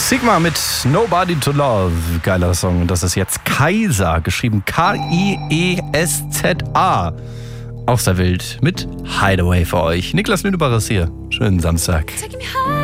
Sigma mit Nobody to Love. Geiler Song. Und das ist jetzt Kaiser, geschrieben Kiesa. Auch sehr wild mit Hideaway für euch. Niklas Lünebacher ist hier. Schönen Samstag.